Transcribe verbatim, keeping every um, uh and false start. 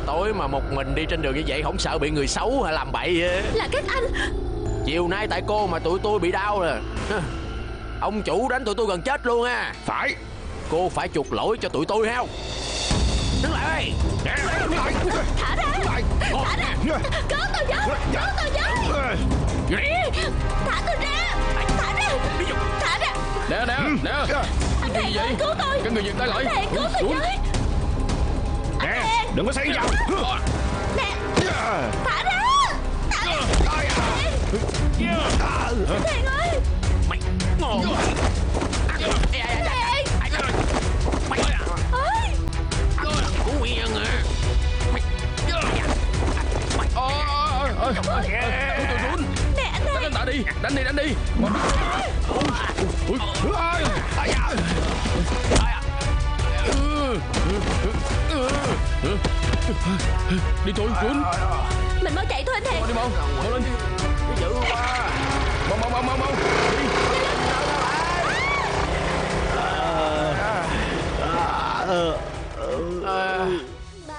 tối mà một mình đi trên đường như vậy không sợ bị người xấu hay làm bậy vậy? Là các anh. Chiều nay tại cô mà tụi tôi bị đau rồi. Ông chủ đánh tụi tôi gần chết luôn ha. Phải. Cô phải chuộc lỗi cho tụi tôi không? Đứng lại. Thả ra. Thả ra. Cứu tôi với. Cứu tôi với. Thả tôi ra. Thả ra. Thả ra. Nè nè nè. Anh Thẹn ơi, cứu tôi. Cái người giật tay lại. Thẹn cứu tôi với. Nè, đừng có xen vào. Nè. Thả ra. Thả ra. Thẹn ơi. Mày ngon. Thẹn. Mày Ơi. Cú Nguyên à. Mày Mày Ôi tôi xuống. Nè anh Đánh ơi. anh ta đi. Đánh đi đánh đi. Đi thôi Tuấn. Mình mau chạy thôi anh Thẹn. Đi mau. Mau lên. dữ quá. Mau mau mau mau mau. Đi. Ờ